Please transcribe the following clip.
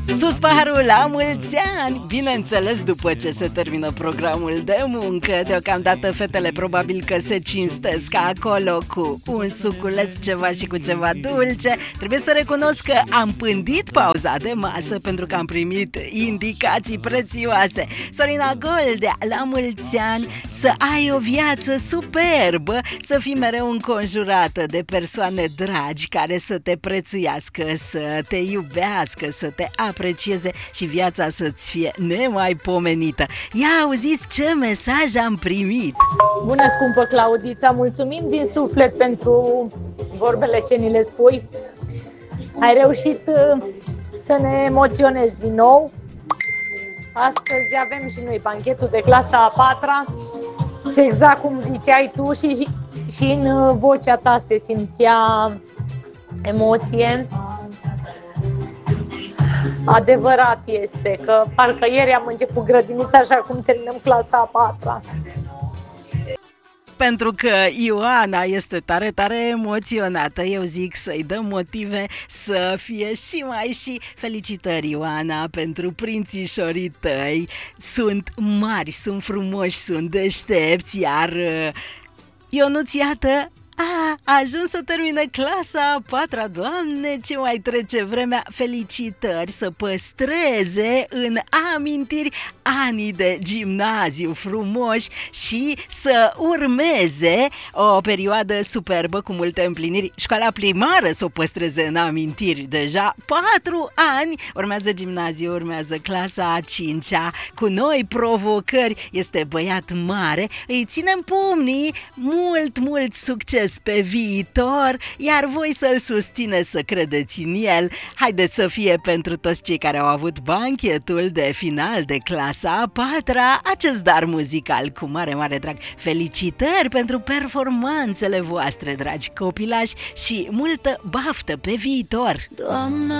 Sus paharul, la mulți ani! Bineînțeles, după ce se termină programul de muncă, deocamdată fetele probabil că se cinstesc acolo cu un suculeț, ceva și cu ceva dulce. Trebuie să recunosc că am pândit pauza de masă pentru că am primit indicații prețioase. Sorina Goldea, la mulți ani, să ai o viață superbă, să fii mereu înconjurată de persoane dragi care să te prețuiască, să te iubească, să te aprecieze și viața să-ți fie nemaipomenită. Ia auziți ce mesaj am primit! Bună, scumpă Claudița, mulțumim din suflet pentru vorbele ce ni le spui. Ai reușit să ne emoționezi din nou. Astăzi avem și noi banchetul de clasa a 4-a și exact cum ziceai tu și în vocea ta se simțea emoție. Adevărat este că parcă ieri am început grădinița și acum terminăm clasa a 4-a. Pentru că Ioana este tare, tare emoționată, eu zic să-i dăm motive să fie și mai și felicitări, Ioana, pentru prințișorii tăi. Sunt mari, sunt frumoși, sunt deștepți, iar Ionuț, iată, a ajuns să termine clasa a 4-a, Doamne, ce mai trece vremea, felicitări, să păstreze în amintiri anii de gimnaziu frumoși și să urmeze o perioadă superbă cu multe împliniri. Școala primară să o păstreze în amintiri, deja 4 ani, urmează gimnaziu, urmează clasa a 5-a, cu noi provocări, este băiat mare, îi ținem pumnii, mult succes pe viitor, iar voi să-l susțineți, să credeți în el. Haideți să fie pentru toți cei care au avut banchetul de final de clasa a 4-a acest dar muzical cu mare drag. Felicitări pentru performanțele voastre, dragi copilași, și multă baftă pe viitor! Doamna